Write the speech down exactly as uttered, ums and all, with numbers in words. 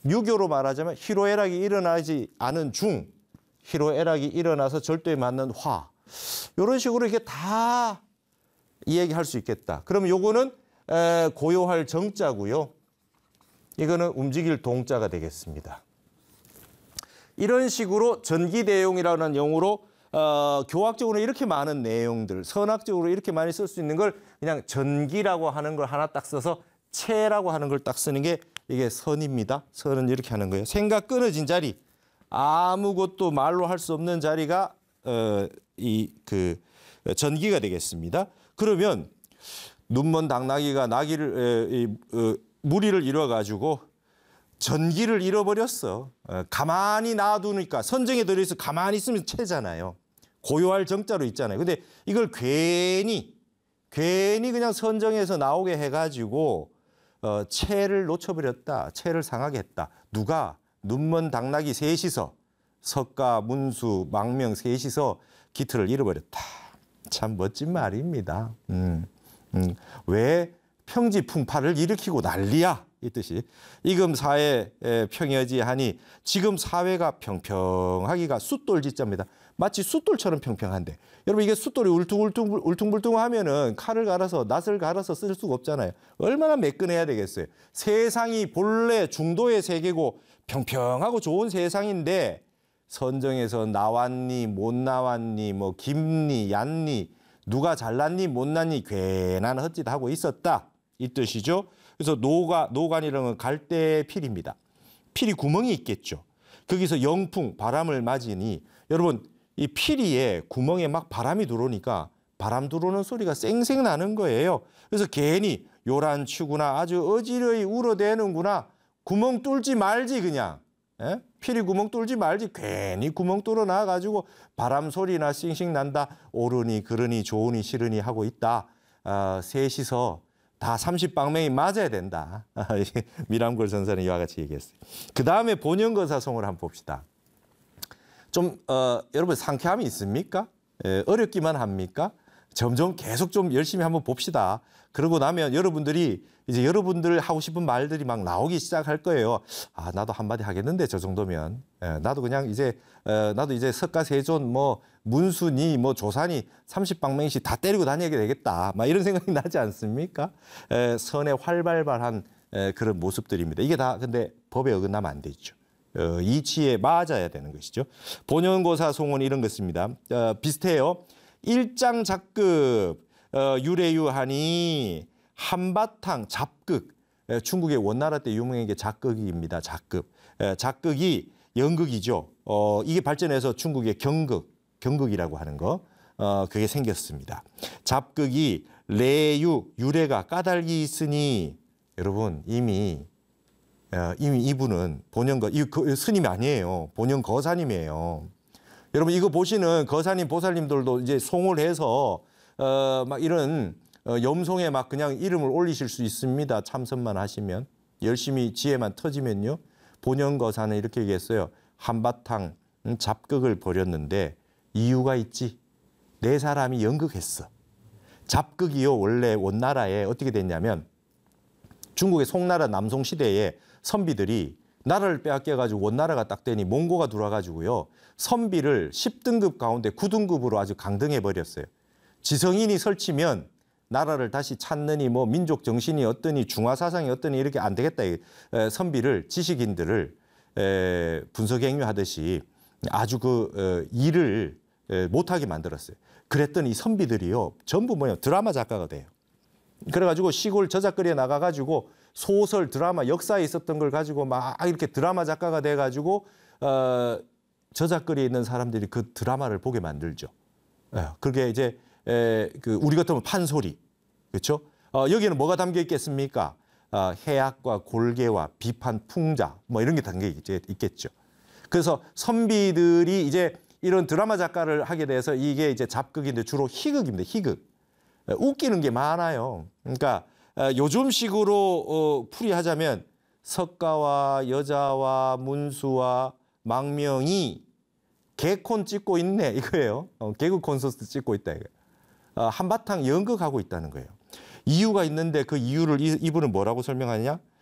유교로 말하자면 희로애락이 일어나지 않은 중, 희로애락이 일어나서 절도에 맞는 화. 이런 식으로 이렇게 다 이야기할 수 있겠다. 그럼 요거는 에, 고요할 정자고요. 이거는 움직일 동자가 되겠습니다. 이런 식으로 전기대용이라는 용어로 어, 교학적으로 이렇게 많은 내용들, 선학적으로 이렇게 많이 쓸 수 있는 걸 그냥 전기라고 하는 걸 하나 딱 써서 체라고 하는 걸 딱 쓰는 게 이게 선입니다. 선은 이렇게 하는 거예요. 생각 끊어진 자리, 아무것도 말로 할 수 없는 자리가 어, 이 그 전기가 되겠습니다. 그러면 눈먼 당나귀가 나귀를 에, 이, 어, 무리를 이뤄가지고 전기를 잃어버렸어. 어, 가만히 놔두니까 선정에 들어있어 가만히 있으면 채잖아요. 고요할 정자로 있잖아요. 근데 이걸 괜히 괜히 그냥 선정에서 나오게 해가지고 어, 채를 놓쳐버렸다. 채를 상하게 했다. 누가? 눈먼 당나귀 셋이서 석가, 문수, 망명 셋이서 기틀을 잃어버렸다. 참 멋진 말입니다. 음, 음. 왜 평지풍파를 일으키고 난리야? 이 뜻이. 이금 사회 평여지하니 지금 사회가 평평하기가 숫돌짓자입니다. 마치 숫돌처럼 평평한데 여러분 이게 숫돌이 울퉁울퉁 울퉁불퉁하면은 칼을 갈아서 낫을 갈아서 쓸 수가 없잖아요. 얼마나 매끈해야 되겠어요. 세상이 본래 중도의 세계고 평평하고 좋은 세상인데 선정에서 나왔니 못 나왔니 뭐 김니 얀니 누가 잘났니 못났니 괜한 헛짓 하고 있었다 이 뜻이죠. 그래서 노가 노관이라는 건 갈대필입니다. 필이 구멍이 있겠죠. 거기서 영풍 바람을 맞으니 여러분 이 피리에 구멍에 막 바람이 들어오니까 바람 들어오는 소리가 쌩쌩 나는 거예요. 그래서 괜히 요란치구나 아주 어지러이 울어대는구나 구멍 뚫지 말지 그냥. 에? 피리 구멍 뚫지 말지 괜히 구멍 뚫어 놔가지고 바람 소리나 싱싱 난다. 옳으니 그러니 좋으니 싫으니 하고 있다. 어, 셋이서 다 삼십 방맹이 맞아야 된다. 미람골 선사는 이와 같이 얘기했어요. 그 다음에 본연거사송을 한번 봅시다. 좀 어, 여러분 상쾌함이 있습니까? 에, 어렵기만 합니까? 점점 계속 좀 열심히 한번 봅시다. 그러고 나면 여러분들이 이제 여러분들 하고 싶은 말들이 막 나오기 시작할 거예요. 아 나도 한마디 하겠는데 저 정도면 에, 나도 그냥 이제 에, 나도 이제 석가세존 뭐 문순이 뭐 조산이 삼십 방맹씩 다 때리고 다니게 되겠다. 막 이런 생각이 나지 않습니까? 에, 선의 활발발한 에, 그런 모습들입니다. 이게 다 근데 법에 어긋나면 안 되죠. 어, 이치에 맞아야 되는 것이죠. 본연고사송은 이런 것입니다. 어, 비슷해요. 일장작급 어, 유래유하니 한바탕 잡극. 에, 중국의 원나라 때 유명한 게 작극입니다. 작극. 에, 작극이 연극이죠. 어, 이게 발전해서 중국의 경극, 경극이라고 하는 거. 어, 그게 생겼습니다. 잡극이 레유, 유래가 까닭이 있으니 여러분 이미 어, 이미 이분은 본연거, 이 스님이 아니에요. 본연 거사님이에요. 여러분 이거 보시는 거사님, 보살님들도 이제 송을 해서 어, 막 이런 어, 염송에 막 그냥 이름을 올리실 수 있습니다. 참선만 하시면 열심히 지혜만 터지면요. 본연 거사는 이렇게 얘기했어요. 한바탕 음, 잡극을 벌였는데 이유가 있지. 네 사람이 연극했어. 잡극이요 원래 원나라에 어떻게 됐냐면 중국의 송나라 남송 시대에 선비들이 나라를 빼앗겨가지고 원나라가 딱 되니 몽고가 들어와가지고요. 선비를 십 등급 가운데 구 등급으로 아주 강등해 버렸어요. 지성인이 설치면 나라를 다시 찾느니 뭐 민족 정신이 어떠니 중화 사상이 어떠니 이렇게 안 되겠다. 선비를 지식인들을 분석행위하듯이 아주 그 일을 못하게 만들었어요. 그랬더니 이 선비들이요 전부 뭐냐 드라마 작가가 돼요. 그래가지고 시골 저작거리에 나가가지고 소설, 드라마, 역사에 있었던 걸 가지고 막 이렇게 드라마 작가가 돼가지고 어, 저작거리에 있는 사람들이 그 드라마를 보게 만들죠. 예, 그게 이제 에, 그 우리 같으면 판소리, 그렇죠? 어, 여기는 뭐가 담겨 있겠습니까? 어, 해악과 골계와 비판, 풍자 뭐 이런 게 담겨 있겠죠. 그래서 선비들이 이제 이런 드라마 작가를 하게 돼서 이게 이제 잡극인데 주로 희극입니다. 희극. 웃기는 게 많아요. 그러니까 요즘식으로 어, 풀이하자면 석가와 여자와 문수와 망명이 개콘 찍고 있네 이거예요. 어, 개그 콘서트 찍고 있다 이거. 어, 한바탕 연극하고 있다는 거예요. 이유가 있는데 그 이유를 이, 이분은 뭐라고 설명하냐?